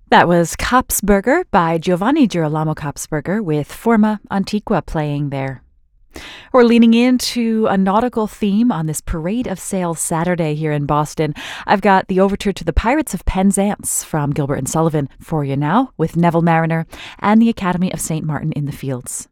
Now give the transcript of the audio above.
That was Kopsberger by Giovanni Girolamo Kopsberger with Forma Antiqua playing there. We're leaning into a nautical theme on this Parade of Sails Saturday here in Boston. I've got the overture to the Pirates of Penzance from Gilbert and Sullivan for you now with Neville Mariner and the Academy of St. Martin in the Fields.